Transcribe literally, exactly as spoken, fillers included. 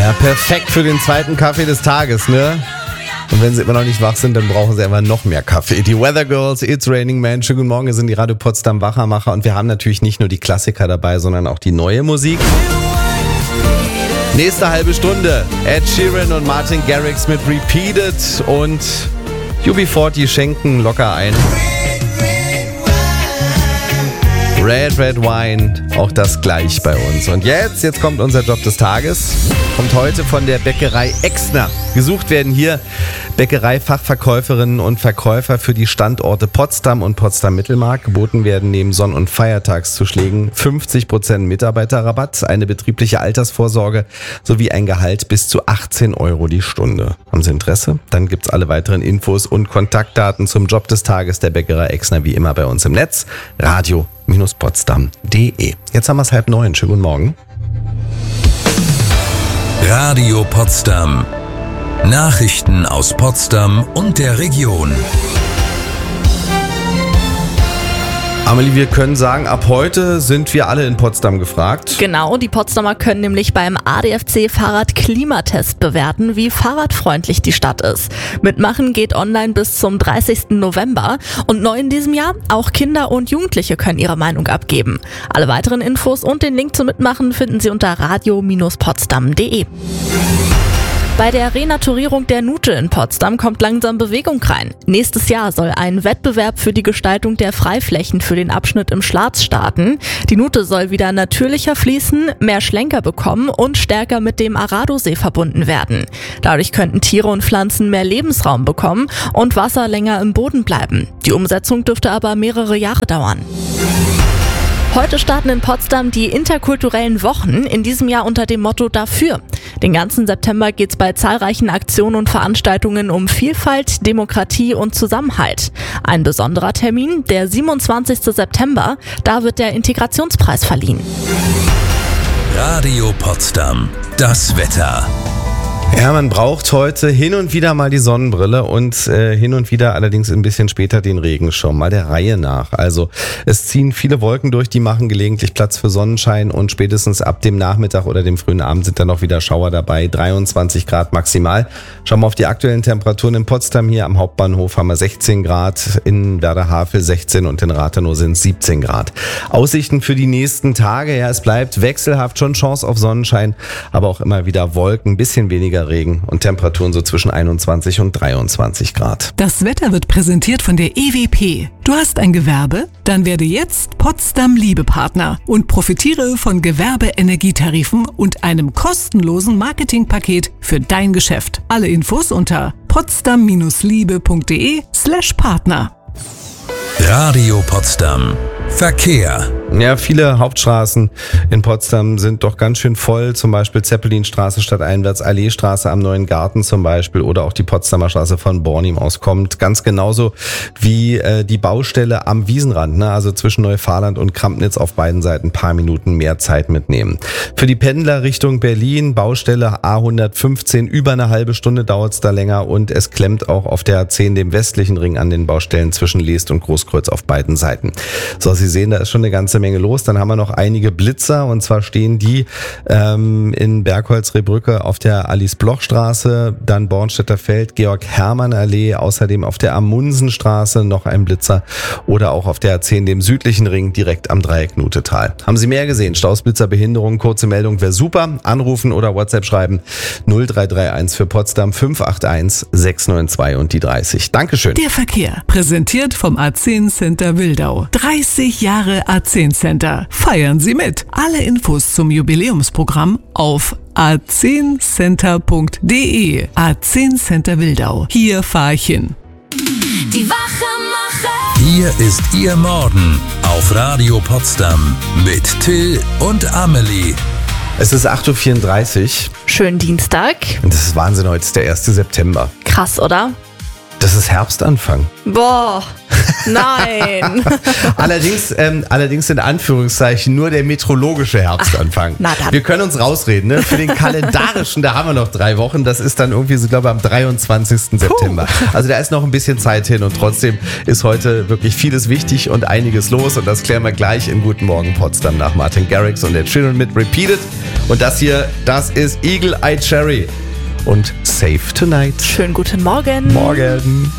Ja, perfekt für den zweiten Kaffee des Tages, ne? Und wenn sie immer noch nicht wach sind, dann brauchen sie einfach noch mehr Kaffee. Die Weather Girls, It's Raining Man. Schönen guten Morgen, wir sind die Radio Potsdam Wachermacher und wir haben natürlich nicht nur die Klassiker dabei, sondern auch die neue Musik. Nächste halbe Stunde Ed Sheeran und Martin Garrix mit Repeated und U B vierzig schenken locker ein. Red, Red Wine, auch das gleich bei uns. Und jetzt, jetzt kommt unser Job des Tages. Kommt heute von der Bäckerei Exner. Gesucht werden hier Bäckereifachverkäuferinnen und Verkäufer für die Standorte Potsdam und Potsdam-Mittelmark. Geboten werden neben Sonn- und Feiertagszuschlägen fünfzig Prozent Mitarbeiterrabatt, eine betriebliche Altersvorsorge sowie ein Gehalt bis zu achtzehn Euro die Stunde. Haben Sie Interesse? Dann gibt's alle weiteren Infos und Kontaktdaten zum Job des Tages der Bäckerei Exner wie immer bei uns im Netz. Radio Potsdam punkt de. Jetzt haben wir es halb neun. Schönen guten Morgen. Radio Potsdam. Nachrichten aus Potsdam und der Region. Amelie, wir können sagen, ab heute sind wir alle in Potsdam gefragt. Genau, die Potsdamer können nämlich beim A D F C-Fahrrad-Klimatest bewerten, wie fahrradfreundlich die Stadt ist. Mitmachen geht online bis zum dreißigsten November. Und neu in diesem Jahr, auch Kinder und Jugendliche können ihre Meinung abgeben. Alle weiteren Infos und den Link zum Mitmachen finden Sie unter radio Potsdam punkt de. Bei der Renaturierung der Nute in Potsdam kommt langsam Bewegung rein. Nächstes Jahr soll ein Wettbewerb für die Gestaltung der Freiflächen für den Abschnitt im Schlatz starten. Die Nute soll wieder natürlicher fließen, mehr Schlenker bekommen und stärker mit dem Aradosee verbunden werden. Dadurch könnten Tiere und Pflanzen mehr Lebensraum bekommen und Wasser länger im Boden bleiben. Die Umsetzung dürfte aber mehrere Jahre dauern. Heute starten in Potsdam die interkulturellen Wochen, in diesem Jahr unter dem Motto Dafür. Den ganzen September geht es bei zahlreichen Aktionen und Veranstaltungen um Vielfalt, Demokratie und Zusammenhalt. Ein besonderer Termin, der siebenundzwanzigsten September, da wird der Integrationspreis verliehen. Radio Potsdam, das Wetter. Ja, man braucht heute hin und wieder mal die Sonnenbrille und äh, hin und wieder allerdings ein bisschen später den Regenschirm, mal der Reihe nach. Also es ziehen viele Wolken durch, die machen gelegentlich Platz für Sonnenschein und spätestens ab dem Nachmittag oder dem frühen Abend sind dann auch wieder Schauer dabei, dreiundzwanzig Grad maximal. Schauen wir auf die aktuellen Temperaturen in Potsdam. Hier am Hauptbahnhof haben wir sechzehn Grad, in Werder-Havel sechzehn und in Rathenow sind es siebzehn Grad. Aussichten für die nächsten Tage, ja, es bleibt wechselhaft, schon Chance auf Sonnenschein, aber auch immer wieder Wolken, ein bisschen weniger Regen und Temperaturen so zwischen einundzwanzig und dreiundzwanzig Grad. Das Wetter wird präsentiert von der E W P. Du hast ein Gewerbe? Dann werde jetzt Potsdam Liebepartner und profitiere von Gewerbeenergietarifen und einem kostenlosen Marketingpaket für dein Geschäft. Alle Infos unter potsdam liebe punkt de slash Partner. Radio Potsdam. Verkehr. Ja, viele Hauptstraßen in Potsdam sind doch ganz schön voll, zum Beispiel Zeppelinstraße stadteinwärts, Alleestraße am Neuen Garten zum Beispiel oder auch die Potsdamer Straße von Bornim aus kommt. Ganz genauso wie äh, die Baustelle am Wiesenrand, ne? Also zwischen Neufahrland und Krampnitz auf beiden Seiten ein paar Minuten mehr Zeit mitnehmen. Für die Pendler Richtung Berlin, Baustelle A hundertfünfzehn, über eine halbe Stunde dauert es da länger und es klemmt auch auf der A zehn, dem westlichen Ring, an den Baustellen zwischen Leest und Großkreuz auf beiden Seiten. So, Sie sehen, da ist schon eine ganze Menge los. Dann haben wir noch einige Blitzer und zwar stehen die ähm, in Bergholz-Rehbrücke auf der Alice-Bloch-Straße, dann Bornstädter Feld, Georg-Hermann-Allee, außerdem auf der Amundsenstraße noch ein Blitzer oder auch auf der A zehn, dem südlichen Ring, direkt am Dreieck Nutetal. Haben Sie mehr gesehen? Staus, Blitzer, Behinderung, kurze Meldung wäre super. Anrufen oder WhatsApp schreiben null drei drei eins für Potsdam fünf acht eins sechs neun zwei und die dreißig. Dankeschön. Der Verkehr, präsentiert vom A zehn Center Wildau. dreißig Jahre A zehn Center. Feiern Sie mit. Alle Infos zum Jubiläumsprogramm auf a zehn center punkt de. A zehn Center Wildau. Hier fahr ich hin. Die Wachermacher. Hier ist Ihr Morgen auf Radio Potsdam mit Till und Amelie. Es ist acht Uhr vierunddreißig. Schönen Dienstag. Und das ist Wahnsinn, heute ist der erste September. Krass, oder? Das ist Herbstanfang. Boah, nein. allerdings, ähm, allerdings in Anführungszeichen nur der meteorologische Herbstanfang. Ach, na dann. Wir können uns rausreden, ne? Für den kalendarischen, da haben wir noch drei Wochen. Das ist dann irgendwie so, glaube ich, am dreiundzwanzigsten September. Also da ist noch ein bisschen Zeit hin und trotzdem ist heute wirklich vieles wichtig und einiges los. Und das klären wir gleich in Guten Morgen Potsdam nach Martin Garrix und der Children mit Repeated. Und das hier, das ist Eagle Eye Cherry und Save Tonight. Schönen guten Morgen. Morgen.